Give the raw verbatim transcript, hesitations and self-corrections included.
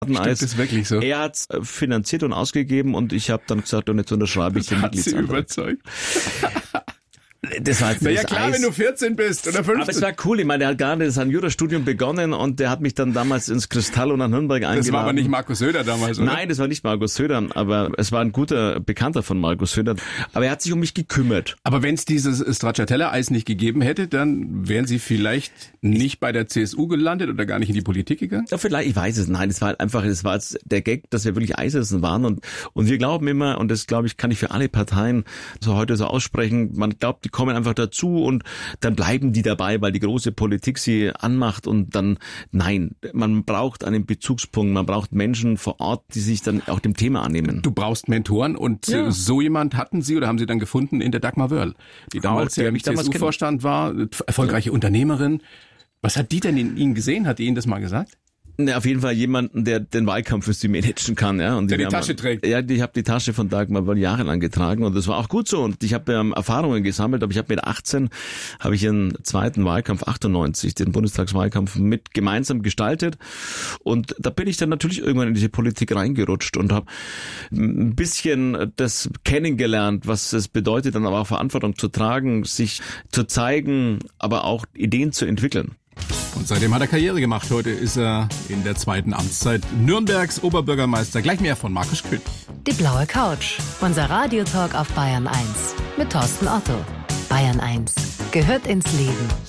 Stimmt, das ist wirklich so. Er hat es finanziert und ausgegeben und ich habe dann gesagt, und jetzt unterschreibe ich den Mitgliedsantrag. Hat sie überzeugt. Das war jetzt Na ja das klar, Eis. wenn du vierzehn bist oder fünfzehn. Aber es war cool. Ich meine, der hat gerade sein Jurastudium begonnen und der hat mich dann damals ins Kristallo nach Nürnberg eingeladen. Das war aber nicht Markus Söder damals, oder? Nein, das war nicht Markus Söder, aber es war ein guter Bekannter von Markus Söder. Aber er hat sich um mich gekümmert. Aber wenn es dieses Stracciatella-Eis nicht gegeben hätte, dann wären Sie vielleicht nicht bei der C S U gelandet oder gar nicht in die Politik gegangen? Ja, vielleicht, ich weiß es. Nein, es war halt einfach, es war jetzt der Gag, dass wir wirklich Eisessen waren und, und wir glauben immer, und das glaube ich, kann ich für alle Parteien so heute so aussprechen, man glaubt, die kommen einfach dazu und dann bleiben die dabei, weil die große Politik sie anmacht und dann, nein, man braucht einen Bezugspunkt, man braucht Menschen vor Ort, die sich dann auch dem Thema annehmen. Du brauchst Mentoren und Ja. so jemand hatten Sie oder haben Sie dann gefunden in der Dagmar Wörl, die damals die ja hab im ich damals C S U-Vorstand war, erfolgreiche Unternehmerin. Was hat die denn in Ihnen gesehen? Hat die Ihnen das mal gesagt? Ne, auf jeden Fall jemanden, der den Wahlkampf für sie managen kann, ja. Und Der die wir Tasche haben, trägt. Ja, ich habe die Tasche von Dagmar Wörl jahrelang getragen und das war auch gut so. Und ich habe ähm, Erfahrungen gesammelt, aber ich habe mit achtzehn habe ich einen zweiten Wahlkampf achtundneunzig, den Bundestagswahlkampf mit gemeinsam gestaltet. Und da bin ich dann natürlich irgendwann in diese Politik reingerutscht und habe ein bisschen das kennengelernt, was es bedeutet, dann aber auch Verantwortung zu tragen, sich zu zeigen, aber auch Ideen zu entwickeln. Und seitdem hat er Karriere gemacht. Heute ist er in der zweiten Amtszeit Nürnbergs Oberbürgermeister. Gleich mehr von Markus Köhn. Die blaue Couch. Unser Radiotalk auf Bayern eins. Mit Thorsten Otto. Bayern eins gehört ins Leben.